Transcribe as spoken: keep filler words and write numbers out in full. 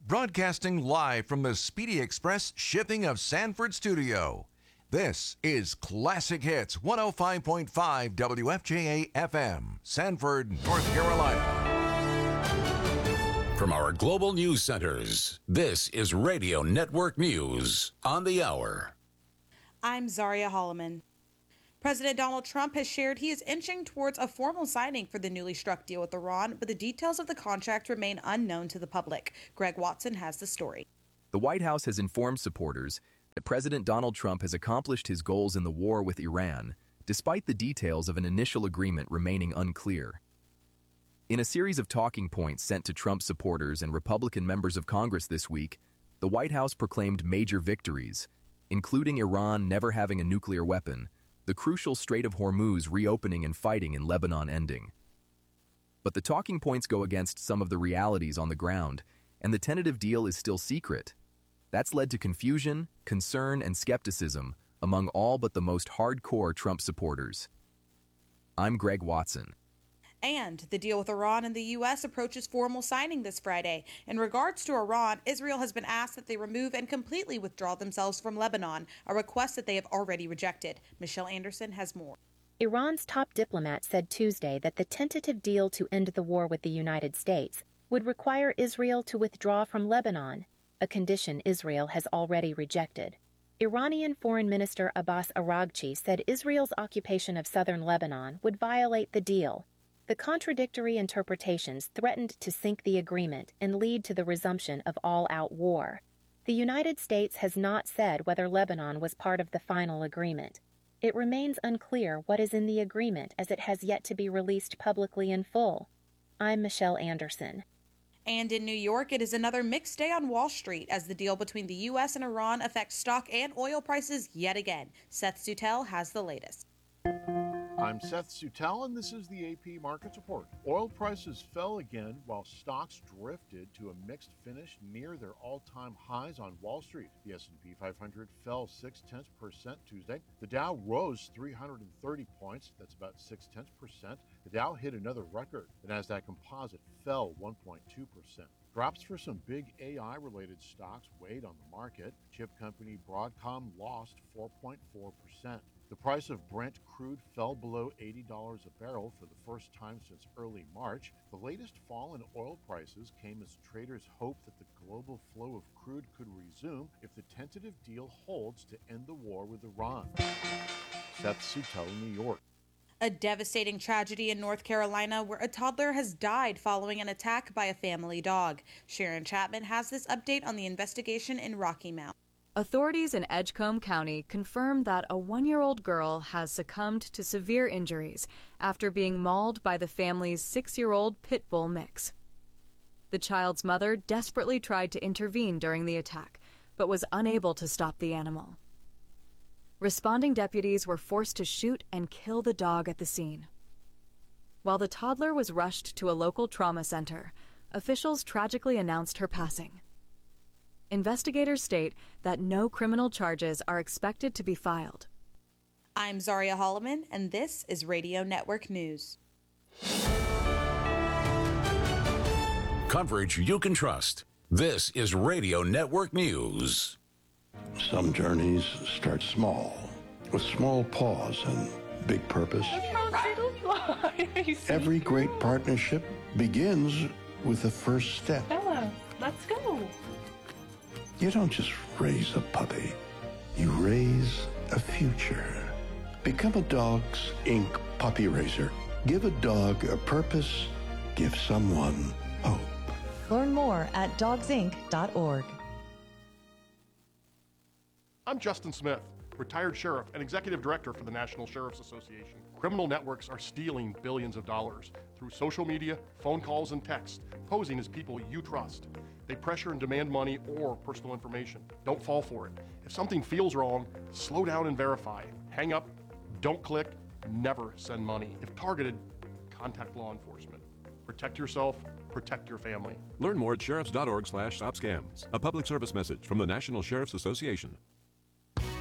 broadcasting live from the Speedy Express Shipping of Sanford studio. This is Classic Hits one oh five point five W F J A F M, Sanford, North Carolina. From our global news centers, this is Radio Network News on the hour. I'm Zaria Holloman. President Donald Trump has shared he is inching towards a formal signing for the newly struck deal with Iran, but the details of the contract remain unknown to the public. Greg Watson has the story. The White House has informed supporters that President Donald Trump has accomplished his goals in the war with Iran, despite the details of an initial agreement remaining unclear. In a series of talking points sent to Trump supporters and Republican members of Congress this week, the White House proclaimed major victories, including Iran never having a nuclear weapon, the crucial Strait of Hormuz reopening and fighting in Lebanon ending. But the talking points go against some of the realities on the ground, and the tentative deal is still secret. That's led to confusion, concern, and skepticism among all but the most hardcore Trump supporters. I'm Greg Watson. And the deal with Iran and the U S approaches formal signing this Friday. In regards to Iran, Israel has been asked that they remove and completely withdraw themselves from Lebanon, a request that they have already rejected. Michelle Anderson has more. Iran's top diplomat said Tuesday that the tentative deal to end the war with the United States would require Israel to withdraw from Lebanon, a condition Israel has already rejected. Iranian Foreign Minister Abbas Araghchi said Israel's occupation of southern Lebanon would violate the deal. The contradictory interpretations threatened to sink the agreement and lead to the resumption of all-out war. The United States has not said whether Lebanon was part of the final agreement. It remains unclear what is in the agreement as it has yet to be released publicly in full. I'm Michelle Anderson. And in New York, it is another mixed day on Wall Street as the deal between the U S and Iran affects stock and oil prices yet again. Seth Sutel has the latest. I'm Seth Sutel, and this is the A P Markets Report. Oil prices fell again while stocks drifted to a mixed finish near their all-time highs on Wall Street. The S and P five hundred fell six-tenths percent Tuesday. The Dow rose three hundred thirty points. That's about six-tenths percent. The Dow hit another record. The Nasdaq Composite fell one point two percent. Drops for some big A I-related stocks weighed on the market. Chip company Broadcom lost four point four percent. The price of Brent crude fell below eighty dollars a barrel for the first time since early March. The latest fall in oil prices came as traders hoped that the global flow of crude could resume if the tentative deal holds to end the war with Iran. Seth Sutel, New York. A devastating tragedy in North Carolina where a toddler has died following an attack by a family dog. Sharon Chapman has this update on the investigation in Rocky Mount. Authorities in Edgecombe County confirmed that a one-year-old girl has succumbed to severe injuries after being mauled by the family's six-year-old pit bull mix. The child's mother desperately tried to intervene during the attack, but was unable to stop the animal. Responding deputies were forced to shoot and kill the dog at the scene. While the toddler was rushed to a local trauma center, officials tragically announced her passing. Investigators state that no criminal charges are expected to be filed. I'm Zaria Holloman, and this is Radio Network News. Coverage you can trust. This is Radio Network News. Some journeys start small, with small pause and big purpose. Every great partnership begins with the first step. Bella, let's go. You don't just raise a puppy. You raise a future. Become a Dogs Incorporated puppy raiser. Give a dog a purpose. Give someone hope. Learn more at dogs inc dot org. I'm Justin Smith, retired sheriff and executive director for the National Sheriff's Association. Criminal networks are stealing billions of dollars through social media, phone calls, and texts, posing as people you trust. They pressure and demand money or personal information. Don't fall for it. If something feels wrong, slow down and verify. Hang up, don't click, never send money. If targeted, contact law enforcement. Protect yourself, protect your family. Learn more at sheriffs dot org slash stop scams. A public service message from the National Sheriff's Association.